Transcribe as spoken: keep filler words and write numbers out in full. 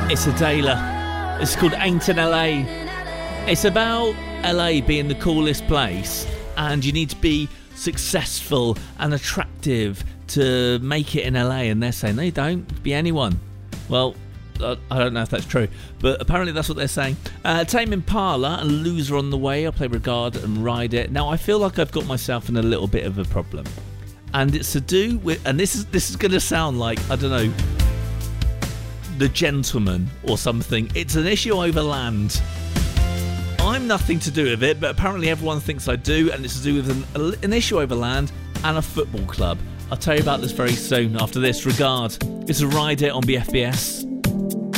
It's a Dayla. It's called Ain't in L A. It's about L A being the coolest place, and you need to be successful and attractive to make it in L A, and they're saying they don't, be anyone. Well, I don't know if that's true, but apparently that's what they're saying. Uh, Tame Impala and Loser on the way. I'll play Regard and Ride It. Now I feel like I've got myself in a little bit of a problem, and it's to do with, and this is this is going to sound like, I don't know, The Gentleman or something. It's an issue over land. I'm nothing to do with it, but apparently everyone thinks I do, and it's to do with an, an issue over land and a football club. I'll tell you about this very soon after this. Regard. It's a Ride It on B F B S.